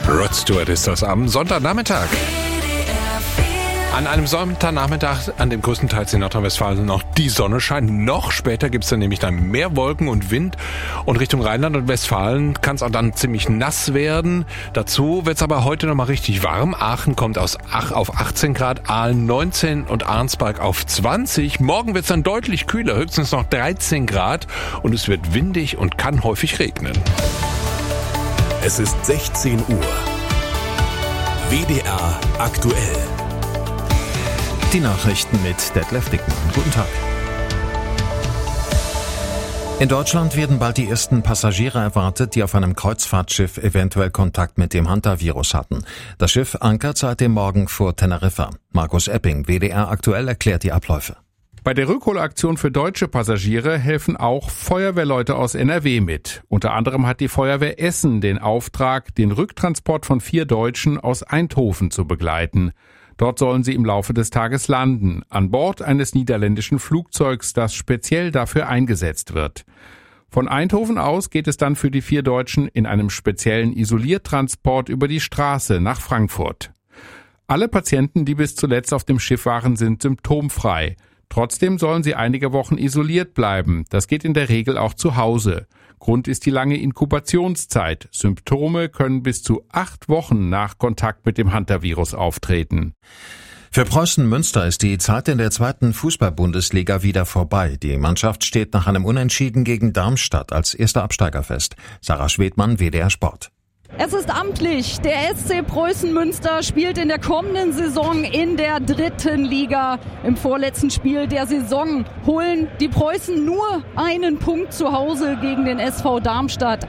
Rod Stewart ist das am Sonntagnachmittag. An einem Sonntagnachmittag, an dem größtenteils in Nordrhein-Westfalen noch die Sonne scheint. Noch später gibt es dann nämlich mehr Wolken und Wind. Und Richtung Rheinland und Westfalen kann es auch dann ziemlich nass werden. Dazu wird es aber heute nochmal richtig warm. Aachen kommt auf 18 Grad, Aalen 19 und Arnsberg auf 20. Morgen wird es dann deutlich kühler, höchstens noch 13 Grad. Und es wird windig und kann häufig regnen. Es ist 16 Uhr. WDR aktuell. Die Nachrichten mit Detlef Dickmann. Guten Tag. In Deutschland werden bald die ersten Passagiere erwartet, die auf einem Kreuzfahrtschiff eventuell Kontakt mit dem Hantavirus hatten. Das Schiff ankert seit dem Morgen vor Teneriffa. Markus Epping, WDR aktuell, erklärt die Abläufe. Bei der Rückholaktion für deutsche Passagiere helfen auch Feuerwehrleute aus NRW mit. Unter anderem hat die Feuerwehr Essen den Auftrag, den Rücktransport von 4 Deutschen aus Eindhoven zu begleiten. Dort sollen sie im Laufe des Tages landen, an Bord eines niederländischen Flugzeugs, das speziell dafür eingesetzt wird. Von Eindhoven aus geht es dann für die 4 Deutschen in einem speziellen Isoliertransport über die Straße nach Frankfurt. Alle Patienten, die bis zuletzt auf dem Schiff waren, sind symptomfrei. Trotzdem sollen sie einige Wochen isoliert bleiben. Das geht in der Regel auch zu Hause. Grund ist die lange Inkubationszeit. Symptome können bis zu 8 Wochen nach Kontakt mit dem Hantavirus auftreten. Für Preußen Münster ist die Zeit in der 2. Fußball-Bundesliga wieder vorbei. Die Mannschaft steht nach einem Unentschieden gegen Darmstadt als erster Absteiger fest. Sarah Schwedmann, WDR Sport. Es ist amtlich. Der SC Preußen Münster spielt in der kommenden Saison in der 3. Liga. Im vorletzten Spiel der Saison holen die Preußen nur einen Punkt zu Hause gegen den SV Darmstadt.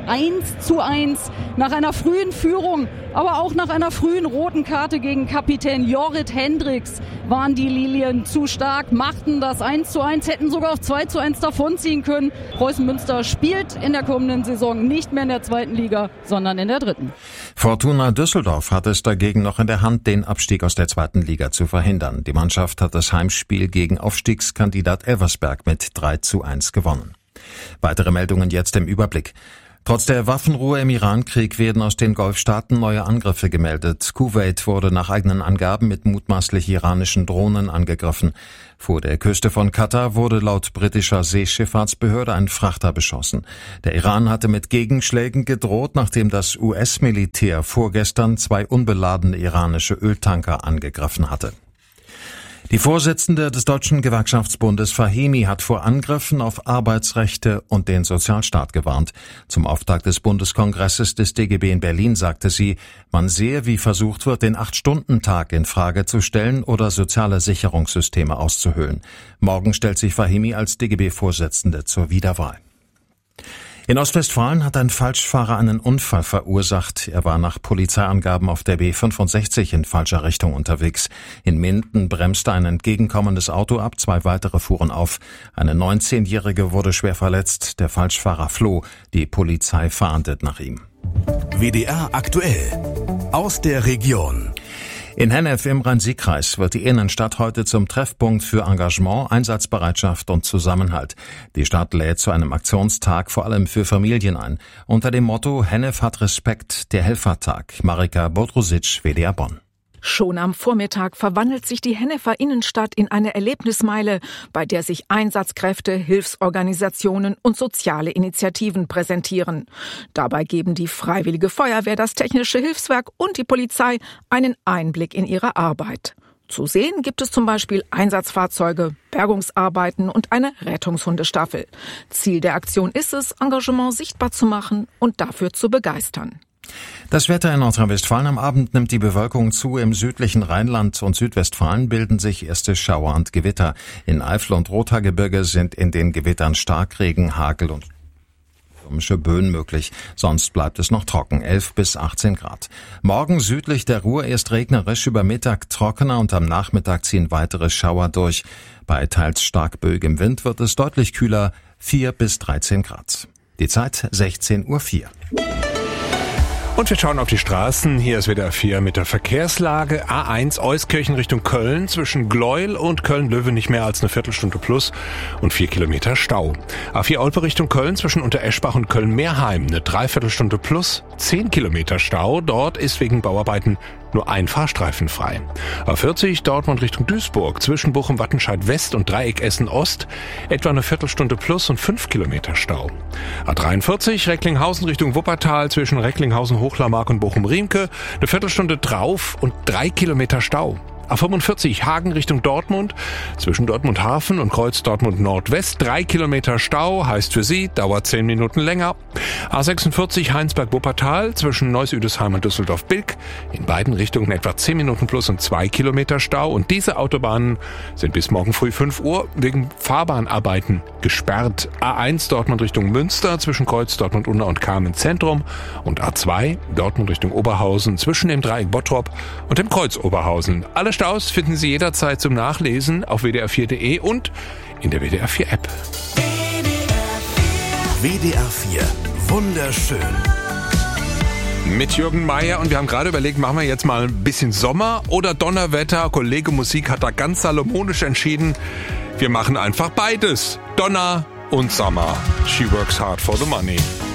1:1 nach einer frühen Führung, aber auch nach einer frühen roten Karte gegen Kapitän Jorrit Hendricks waren die Lilien zu stark, machten das 1:1, hätten sogar auf 2:1 davonziehen können. Preußen Münster spielt in der kommenden Saison nicht mehr in der 2. Liga, sondern in der 3. Fortuna Düsseldorf hat es dagegen noch in der Hand, den Abstieg aus der 2. Liga zu verhindern. Die Mannschaft hat das Heimspiel gegen Aufstiegskandidat Elversberg mit 3:1 gewonnen. Weitere Meldungen jetzt im Überblick. Trotz der Waffenruhe im Iran-Krieg werden aus den Golfstaaten neue Angriffe gemeldet. Kuwait wurde nach eigenen Angaben mit mutmaßlich iranischen Drohnen angegriffen. Vor der Küste von Katar wurde laut britischer Seeschifffahrtsbehörde ein Frachter beschossen. Der Iran hatte mit Gegenschlägen gedroht, nachdem das US-Militär vorgestern 2 unbeladene iranische Öltanker angegriffen hatte. Die Vorsitzende des Deutschen Gewerkschaftsbundes Fahimi hat vor Angriffen auf Arbeitsrechte und den Sozialstaat gewarnt. Zum Auftakt des Bundeskongresses des DGB in Berlin sagte sie, man sehe, wie versucht wird, den 8-Stunden-Tag in Frage zu stellen oder soziale Sicherungssysteme auszuhöhlen. Morgen stellt sich Fahimi als DGB-Vorsitzende zur Wiederwahl. In Ostwestfalen hat ein Falschfahrer einen Unfall verursacht. Er war nach Polizeiangaben auf der B65 in falscher Richtung unterwegs. In Minden bremste ein entgegenkommendes Auto ab, 2 weitere fuhren auf. Eine 19-Jährige wurde schwer verletzt. Der Falschfahrer floh. Die Polizei fahndet nach ihm. WDR aktuell. Aus der Region. In Hennef im Rhein-Sieg-Kreis wird die Innenstadt heute zum Treffpunkt für Engagement, Einsatzbereitschaft und Zusammenhalt. Die Stadt lädt zu einem Aktionstag vor allem für Familien ein. Unter dem Motto Hennef hat Respekt, der Helfertag. Marika Bodrusic, WDR Bonn. Schon am Vormittag verwandelt sich die Hennefer Innenstadt in eine Erlebnismeile, bei der sich Einsatzkräfte, Hilfsorganisationen und soziale Initiativen präsentieren. Dabei geben die Freiwillige Feuerwehr, das Technische Hilfswerk und die Polizei einen Einblick in ihre Arbeit. Zu sehen gibt es zum Beispiel Einsatzfahrzeuge, Bergungsarbeiten und eine Rettungshundestaffel. Ziel der Aktion ist es, Engagement sichtbar zu machen und dafür zu begeistern. Das Wetter in Nordrhein-Westfalen: am Abend nimmt die Bewölkung zu. Im südlichen Rheinland und Südwestfalen bilden sich erste Schauer und Gewitter. In Eifel und Rothaargebirge sind in den Gewittern Starkregen, Hagel und stürmische Böen möglich. Sonst bleibt es noch trocken, 11 bis 18 Grad. Morgen südlich der Ruhr erst regnerisch, über Mittag trockener und am Nachmittag ziehen weitere Schauer durch. Bei teils stark böigem Wind wird es deutlich kühler, 4 bis 13 Grad. Die Zeit 16:04 Uhr. Und wir schauen auf die Straßen. Hier ist WDR 4 mit der Verkehrslage. A1 Euskirchen Richtung Köln. Zwischen Gleuel und Köln-Löwe nicht mehr als eine Viertelstunde plus und 4 Kilometer Stau. A4 Olpe Richtung Köln zwischen Untereschbach und Köln-Meerheim eine Dreiviertelstunde plus 10 Kilometer Stau. Dort ist wegen Bauarbeiten nur ein Fahrstreifen frei. A40 Dortmund Richtung Duisburg zwischen Bochum-Wattenscheid West und Dreieck Essen Ost etwa eine Viertelstunde plus und 5 Kilometer Stau. A43 Recklinghausen Richtung Wuppertal zwischen Recklinghausen Hochlarmark und Bochum-Riemke eine Viertelstunde drauf und 3 Kilometer Stau. A45 Hagen Richtung Dortmund, zwischen Dortmund Hafen und Kreuz Dortmund Nordwest 3 Kilometer Stau, heißt für Sie, dauert 10 Minuten länger. A46 Heinsberg-Wuppertal, zwischen Neuss-Üdesheim und Düsseldorf-Bilk, in beiden Richtungen etwa 10 Minuten plus und 2 Kilometer Stau. Und diese Autobahnen sind bis morgen früh 5 Uhr wegen Fahrbahnarbeiten gesperrt. A1 Dortmund Richtung Münster, zwischen Kreuz Dortmund-Unna und Kamen Zentrum und A2 Dortmund Richtung Oberhausen, zwischen dem Dreieck Bottrop und dem Kreuz Oberhausen. Alle Staus finden Sie jederzeit zum Nachlesen auf wdr4.de und in der WDR 4 App. WDR 4 wunderschön. Mit Jürgen Meier, und wir haben gerade überlegt, machen wir jetzt mal ein bisschen Sommer oder Donnerwetter. Kollege Musik hat da ganz salomonisch entschieden, wir machen einfach beides. Donner und Sommer. She works hard for the money.